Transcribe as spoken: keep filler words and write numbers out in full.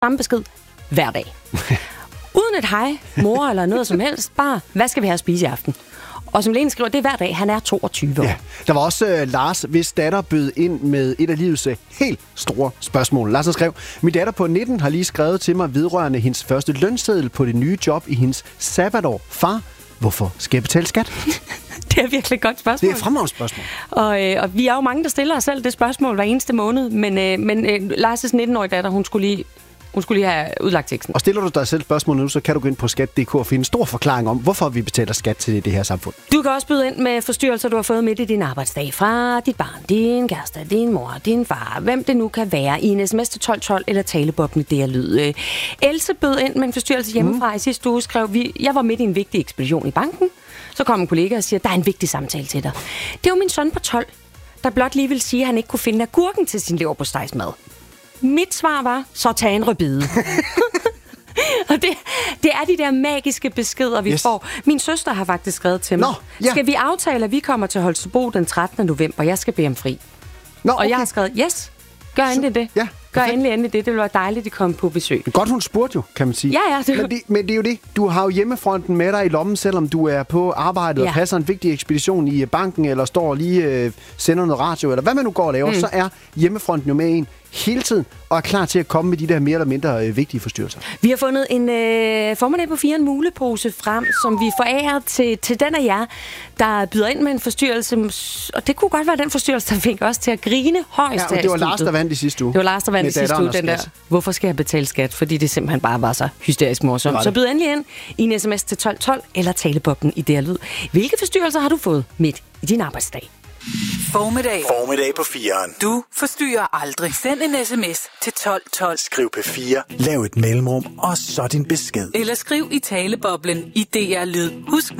samme besked hver dag. Uden et hej, mor eller noget som helst. Bare, hvad skal vi have at spise i aften? Og som Lene skriver, det er hver dag. Han er toogtyve år. Ja. Der var også uh, Lars, hvis datter bød ind med et af livets uh, helt store spørgsmål. Lars skrev, min datter på nitten har lige skrevet til mig vedrørende hendes første lønseddel på det nye job i hendes sabbatår. Far, hvorfor skal jeg betale skat? Det er virkelig et godt spørgsmål. Det er et fremragende spørgsmål. Og, øh, og vi er jo mange, der stiller os selv det spørgsmål hver eneste måned. Men, øh, men øh, Lars' nitten-årige datter, hun skulle lige... Hun skulle lige have udlagt teksten. Og stiller du dig selv spørgsmål nu, så kan du gå ind på skat punktum d k og finde en stor forklaring om, hvorfor vi betaler skat til det her samfund. Du kan også byde ind med forstyrrelser, du har fået midt i din arbejdsdag fra dit barn, din kæreste, din mor, din far, hvem det nu kan være, i en sms til tolv tolv eller taleboblen, det er lyd. Else bød ind med en forstyrrelse hjemmefra. Mm. I sidste uge skrev vi, jeg var midt i en vigtig ekspedition i banken. Så kom en kollega og siger, der er en vigtig samtale til dig. Det er jo min søn på tolv, der blot lige vil sige, at han ikke kunne finde agurken til sin leverpostejsmad. Mit svar var, så tag en rødbede. Og det, det er de der magiske beskeder, vi yes. får. Min søster har faktisk skrevet til mig. Nå, ja. Skal vi aftale, at vi kommer til Holstebro den trettende november? Jeg skal bede om fri. Nå, og okay. jeg har skrevet, yes, gør endelig det. Ja, gør endelig, endelig det. Det ville være dejligt, at komme på besøg. Godt, hun spurgte jo, kan man sige. Ja, ja. Det... Men, det, men det er jo det. Du har jo hjemmefronten med dig i lommen, selvom du er på arbejdet ja. og passer en vigtig ekspedition i banken, eller står og lige øh, sender noget radio, eller hvad man nu går og laver, mm. så er hjemmefronten jo med en hele tiden, og er klar til at komme med de der mere eller mindre øh, vigtige forstyrrelser. Vi har fundet en øh, formiddag på fire en mulepose frem, som vi forærer til, til den af jer, der byder ind med en forstyrrelse. Og det kunne godt være den forstyrrelse, der fik os til at grine højst. Ja, og det var Lars, der vandt i sidste uge. Det var Lars, der vandt i sidste uge, den der. Hvorfor skal jeg betale skat? Fordi det simpelthen bare var så hysterisk morsomt. Så byd endelig ind i en sms til tolv tolv eller taleboblen i D R Lyd. Hvilke forstyrrelser har du fået midt i din arbejdsdag? Formiddag. Formiddag på fireren. Du forstyrrer aldrig. Send en sms til tolv tolv. Skriv P fire. Lav et mellemrum, og så din besked. Eller skriv i taleboblen i D R Lyd. Husk